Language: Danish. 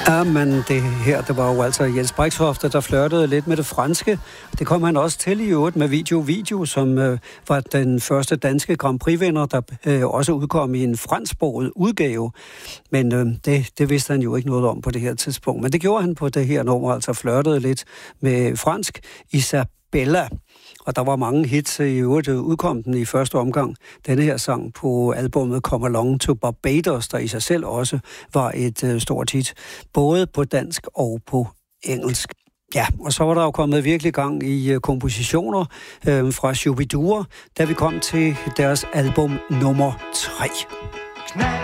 Ja, men det var jo altså Jens Brixhoff, der flirtede lidt med det franske. Det kom han også til i øvrigt med Video, som var den første danske Grand Prix-vinder, der også udkom i en fransksproget udgave. Men det vidste han jo ikke noget om på det her tidspunkt. Men det gjorde han på det her nummer, altså flirtede lidt med fransk Isabella. Og der var mange hits i øvrigt, udkom den i første omgang. Denne her sang på albumet Come Along to Barbados, der i sig selv også var et stort hit, både på dansk og på engelsk. Ja, og så var der jo kommet virkelig gang i kompositioner fra Shubidua, da vi kom til deres album nummer 3. Knald